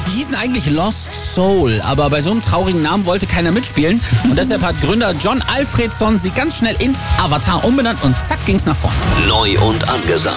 Die hießen eigentlich Lost Soul, aber bei so einem traurigen Namen wollte keiner mitspielen. Und deshalb hat Gründer John Alfredson sie ganz schnell in Avatar umbenannt und zack ging's nach vorne. Neu und angesagt.